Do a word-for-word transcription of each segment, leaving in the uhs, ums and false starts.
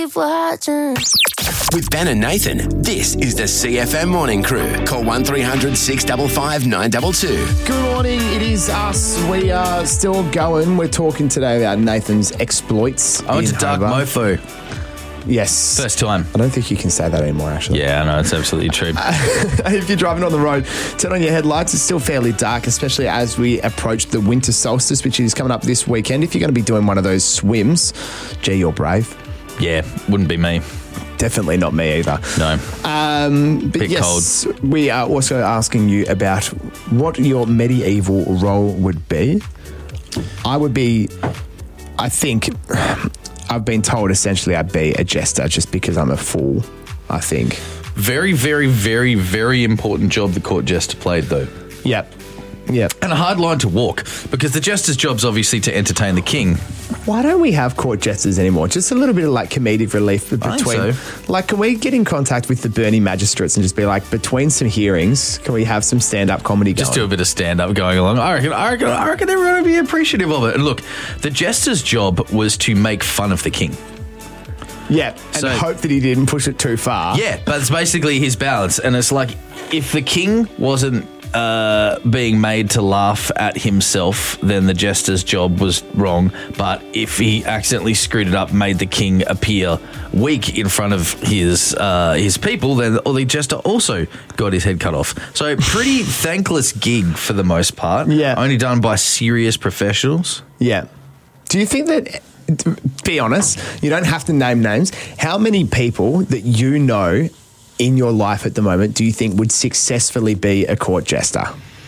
With Ben and Nathan, this is the C F M Morning Crew. Call one three hundred six five five nine two two. Good morning, it is us. We are still going. We're talking today about Nathan's exploits. I went in to Dark Hobart. Mofo. Yes. First time. I don't think you can say that anymore, actually. Yeah, I know, it's absolutely true. If you're driving on the road, turn on your headlights. It's still fairly dark, especially as we approach the winter solstice, which is coming up this weekend. If you're going to be doing one of those swims, gee, you're brave. Yeah, wouldn't be me. Definitely not me either. No. Um, but Bit yes, cold. We are also asking you about what your medieval role would be. I would be, I think, I've been told essentially I'd be a jester just because I'm a fool, I think. Very, very, very, very important job the court jester played, though. Yep. Yep. And a hard line to walk, because the jester's job's obviously to entertain the king. Why don't we have court jesters anymore? Just a little bit of like comedic relief between. I think so. Like, can we get in contact with the Burnie magistrates and just be like, between some hearings, can we have some stand-up comedy going? Just do a bit of stand-up going along. I reckon, I reckon, I reckon everyone would be appreciative of it. And look, the jester's job was to make fun of the king. Yeah, and So- hope that he didn't push it too far. Yeah, but it's basically his balance. And it's like, if the king wasn't uh, being made to laugh at himself, then the jester's job was wrong. But if he accidentally screwed it up, made the king appear weak in front of his uh, his people, then the jester also got his head cut off. So pretty thankless gig for the most part. Yeah. Only done by serious professionals. Yeah. Do you think that, be honest, you don't have to name names, how many people that you know in your life at the moment do you think would successfully be a court jester?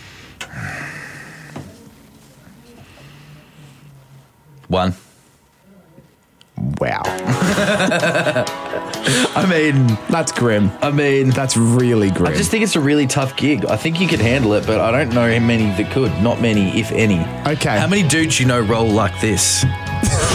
One. Wow. I mean, That's grim. I mean, That's really grim. I just think it's a really tough gig. I think you could handle it, but I don't know how many that could. Not many, if any. Okay. How many dudes you know roll like this?